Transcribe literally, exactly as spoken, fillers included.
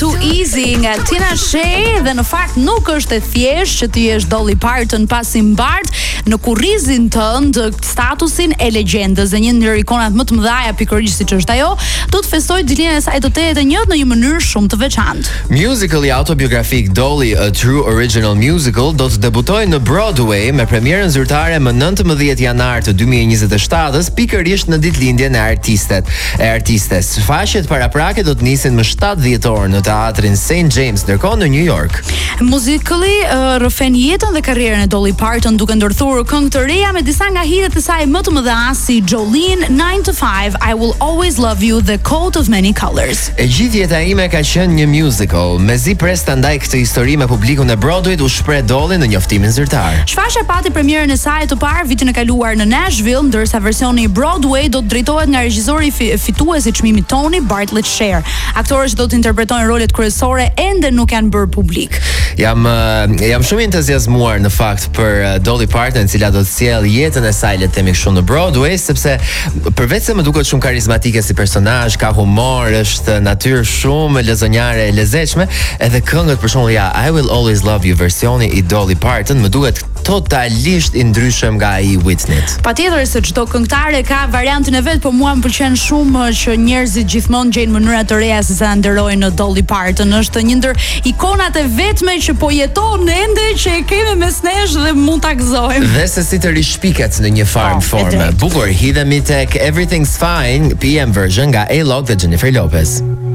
Too Easy nga Tina Shea dhe në fakt nuk është e thjeshtë që ti jesh Dolly Parton pasi mbart në kurrizin tënd statusin e legjendës dhe një ndër ikonat më të mëdha pikërisht siç është ajo, do të festoj ditëlindjen e saj të tetë e njëjtë në një mënyrë shumë të veçantë. Musicali autobiografik Dolly A True Original Musical do të debutojë në Broadway me premierën zyrtare më nëntëmbëdhjetë janar të dy mijë e njëzet e shtatës, pikërisht në ditëlindjen e artistet e artistes. Faqet paraprake do të nisin më shtatë dhjetor në teatrin Saint James, ndërkohë në New York. Muzikali uh, rrëfen jetën dhe karrierën e Dolly Parton duke ndërthurur këngë të reja me disa nga hitet e saj më të mëdha si Jolene, nine to five, I Will Always Love You dhe Coat of Many Colors. E gjithë jeta ime ka qenë një musical. Mezi pres ta ndaj këtë histori me publikun e Broadwayt, u shpreh Dolly në njoftimin zyrtar. Shfaqja pati premierën e saj të parë vitin e kaluar në Nashville, ndërsa versioni i Broadway do të drejtohet nga regjizori fituesi i çmimit Tony, Bartlett Sher. Aktorët që do të interpretojnë rolet kryesore ende nuk janë bërë publik. Jam uh, jam shumë entuziazmuar në fakt për uh, Dolly Parton, e cila do të sjellë jetën e saj le të themi kështu në Broadway, sepse përveç se më duket shumë karizmatike si personazh, ka humor, është natyrë shumë lezonjare e lezetshme, edhe këngët për shembull ja I Will Always Love You versioni i Dolly Parton më duket totalisht i ndryshëm nga ai Whitney. Patjetër se çdo këngëtare ka variantin e vet, por mua më pëlqen shumë që njerëzit gjithmonë gjejnë mënyra të reja se sa nderojnë në Dolly Parton. Është një ndër ikonat e vetme që po jeton ende që e kemi mes nesh dhe mund ta gëzojmë. Dhe se si të rishpiket në një farm oh, forme. Bukur, hidhemi tek Everything's Fine P M version nga A-Lock dhe Jennifer Lopez.